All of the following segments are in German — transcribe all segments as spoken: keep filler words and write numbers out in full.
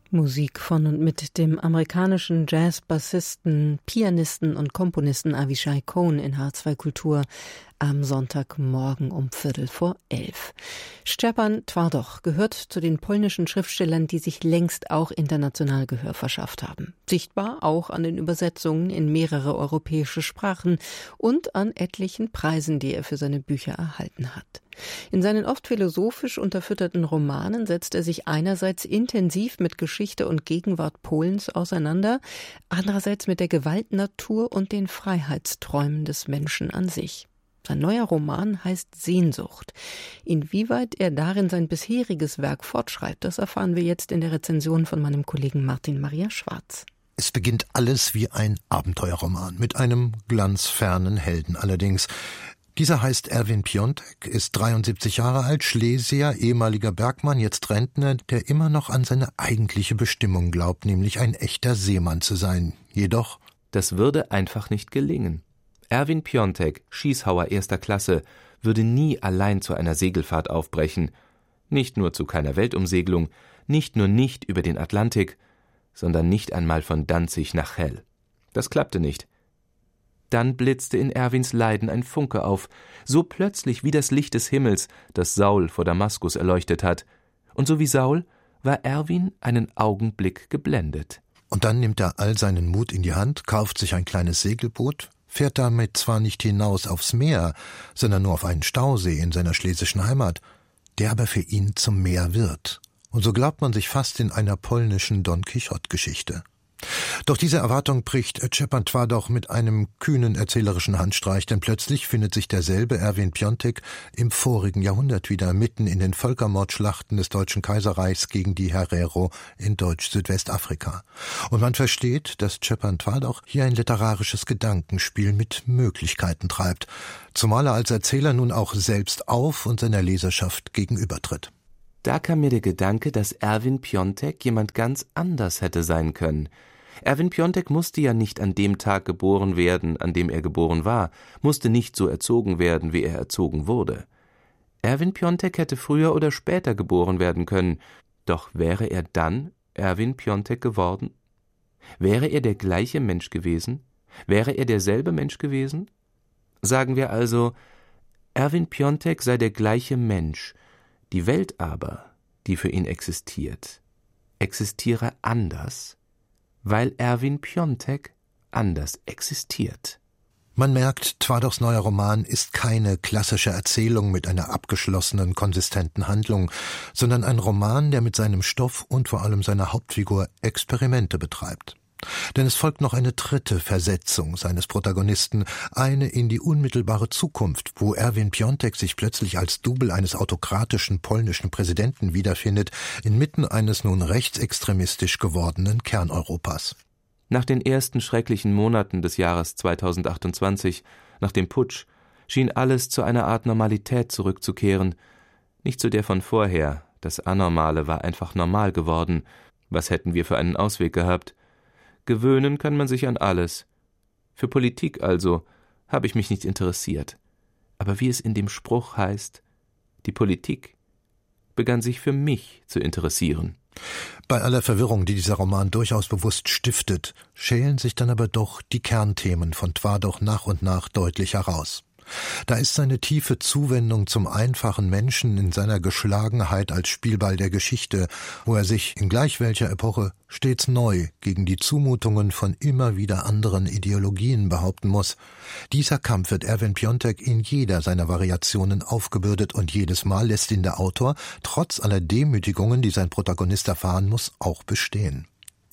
Musik von und mit dem amerikanischen Jazz-Bassisten, Pianisten und Komponisten Avishai Cohen in H zwei Kultur am Sonntagmorgen um Viertel vor elf. Szczepan Twardoch gehört zu den polnischen Schriftstellern, die sich längst auch international Gehör verschafft haben. Sichtbar auch an den Übersetzungen in mehrere europäische Sprachen und an etlichen Preisen, die er für seine Bücher erhalten hat. In seinen oft philosophisch unterfütterten Romanen setzt er sich einerseits intensiv mit Geschichte und Gegenwart Polens auseinander, andererseits mit der Gewaltnatur und den Freiheitsträumen des Menschen an sich. Sein neuer Roman heißt Sehnsucht. Inwieweit er darin sein bisheriges Werk fortschreibt, das erfahren wir jetzt in der Rezension von meinem Kollegen Martin Maria Schwarz. Es beginnt alles wie ein Abenteuerroman, mit einem glanzfernen Helden allerdings. Dieser heißt Erwin Piontek, ist dreiundsiebzig Jahre alt, Schlesier, ehemaliger Bergmann, jetzt Rentner, der immer noch an seine eigentliche Bestimmung glaubt, nämlich ein echter Seemann zu sein. Jedoch... Das würde einfach nicht gelingen. Erwin Piontek, Schießhauer erster Klasse, würde nie allein zu einer Segelfahrt aufbrechen. Nicht nur zu keiner Weltumsegelung, nicht nur nicht über den Atlantik, sondern nicht einmal von Danzig nach Chell. Das klappte nicht. Dann blitzte in Erwins Leiden ein Funke auf, so plötzlich wie das Licht des Himmels, das Saul vor Damaskus erleuchtet hat. Und so wie Saul war Erwin einen Augenblick geblendet. Und dann nimmt er all seinen Mut in die Hand, kauft sich ein kleines Segelboot, fährt damit zwar nicht hinaus aufs Meer, sondern nur auf einen Stausee in seiner schlesischen Heimat, der aber für ihn zum Meer wird. Und so glaubt man sich fast in einer polnischen Don Quixote-Geschichte. Doch diese Erwartung bricht Szczepan Twardoch mit einem kühnen erzählerischen Handstreich, denn plötzlich findet sich derselbe Erwin Piontek im vorigen Jahrhundert wieder, mitten in den Völkermordschlachten des Deutschen Kaiserreichs gegen die Herero in Deutsch-Südwestafrika. Und man versteht, dass Szczepan Twardoch hier ein literarisches Gedankenspiel mit Möglichkeiten treibt, zumal er als Erzähler nun auch selbst auf und seiner Leserschaft gegenübertritt. Da kam mir der Gedanke, dass Erwin Piontek jemand ganz anders hätte sein können. Erwin Piontek musste ja nicht an dem Tag geboren werden, an dem er geboren war, musste nicht so erzogen werden, wie er erzogen wurde. Erwin Piontek hätte früher oder später geboren werden können, doch wäre er dann Erwin Piontek geworden? Wäre er der gleiche Mensch gewesen? Wäre er derselbe Mensch gewesen? Sagen wir also, Erwin Piontek sei der gleiche Mensch, die Welt aber, die für ihn existiert, existiere anders, weil Erwin Piontek anders existiert. Man merkt, Twardochs neuer Roman ist keine klassische Erzählung mit einer abgeschlossenen, konsistenten Handlung, sondern ein Roman, der mit seinem Stoff und vor allem seiner Hauptfigur Experimente betreibt. Denn es folgt noch eine dritte Versetzung seines Protagonisten, eine in die unmittelbare Zukunft, wo Erwin Piontek sich plötzlich als Double eines autokratischen polnischen Präsidenten wiederfindet, inmitten eines nun rechtsextremistisch gewordenen Kerneuropas. Nach den ersten schrecklichen Monaten des Jahres zweitausendachtundzwanzig, nach dem Putsch, schien alles zu einer Art Normalität zurückzukehren. Nicht zu der von vorher, das Anormale war einfach normal geworden. Was hätten wir für einen Ausweg gehabt? Gewöhnen kann man sich an alles. Für Politik also habe ich mich nicht interessiert. Aber wie es in dem Spruch heißt, die Politik begann sich für mich zu interessieren. Bei aller Verwirrung, die dieser Roman durchaus bewusst stiftet, schälen sich dann aber doch die Kernthemen von Twardoch nach und nach deutlich heraus. Da ist seine tiefe Zuwendung zum einfachen Menschen in seiner Geschlagenheit als Spielball der Geschichte, wo er sich in gleich welcher Epoche stets neu gegen die Zumutungen von immer wieder anderen Ideologien behaupten muss. Dieser Kampf wird Erwin Piontek in jeder seiner Variationen aufgebürdet und jedes Mal lässt ihn der Autor, trotz aller Demütigungen, die sein Protagonist erfahren muss, auch bestehen.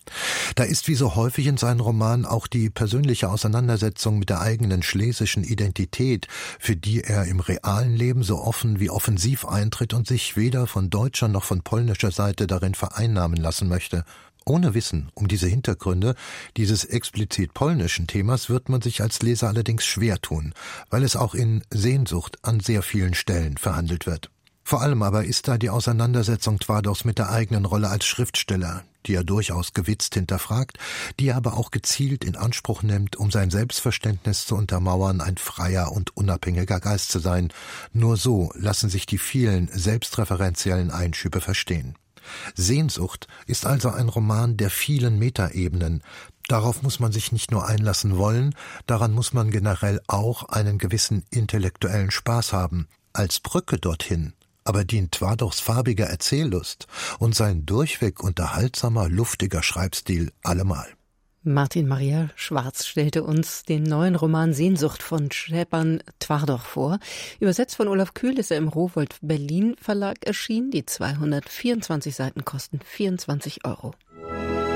Da ist wie so häufig in seinen Romanen auch die persönliche Auseinandersetzung mit der eigenen schlesischen Identität, für die er im realen Leben so offen wie offensiv eintritt und sich weder von deutscher noch von polnischer Seite darin vereinnahmen lassen möchte. Ohne Wissen um diese Hintergründe dieses explizit polnischen Themas wird man sich als Leser allerdings schwer tun, weil es auch in Sehnsucht an sehr vielen Stellen verhandelt wird. Vor allem aber ist da die Auseinandersetzung Twardochs mit der eigenen Rolle als Schriftsteller, die er durchaus gewitzt hinterfragt, die er aber auch gezielt in Anspruch nimmt, um sein Selbstverständnis zu untermauern, ein freier und unabhängiger Geist zu sein. Nur so lassen sich die vielen selbstreferenziellen Einschübe verstehen. Sehnsucht ist also ein Roman der vielen Metaebenen. Darauf muss man sich nicht nur einlassen wollen, daran muss man generell auch einen gewissen intellektuellen Spaß haben. Als Brücke dorthin aber dient Twardochs farbige Erzähllust und sein durchweg unterhaltsamer, luftiger Schreibstil allemal. Martin Maria Schwarz stellte uns den neuen Roman Sehnsucht von Szczepan Twardoch vor. Übersetzt von Olaf Kühl ist er im Rowohlt Berlin Verlag erschienen. Die zweihundertvierundzwanzig Seiten kosten vierundzwanzig Euro.